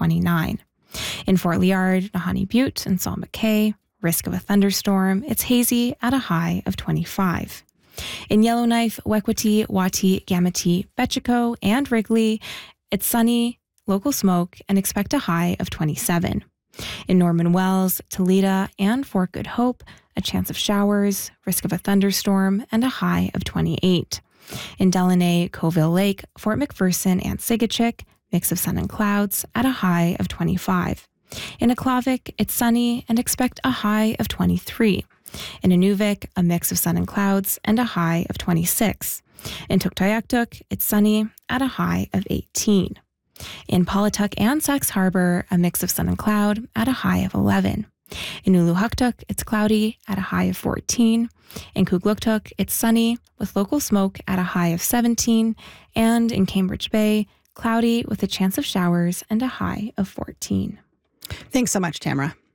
29. In Fort Liard, Nahanni Butte, and Saul McKay, risk of a thunderstorm, it's hazy at a high of 25. In Yellowknife, Wekwati, Wati, Gamity, Betchico, and Wrigley, it's sunny, local smoke, and expect a high of 27. In Norman Wells, Toledo, and Fort Good Hope, a chance of showers, risk of a thunderstorm, and a high of 28. In Delaney, Coville Lake, Fort McPherson, and Sigachik, mix of sun and clouds at a high of 25. In Aklavik, it's sunny and expect a high of 23. In Inuvik, a mix of sun and clouds and a high of 26. In Tuktoyaktuk, it's sunny at a high of 18. In Pawatuck and Sax Harbor, a mix of sun and cloud at a high of 11. In Uluhuktuk, it's cloudy at a high of 14. In Kugluktuk, it's sunny with local smoke at a high of 17. And in Cambridge Bay, cloudy with a chance of showers and a high of 14. Thanks so much, Tamara.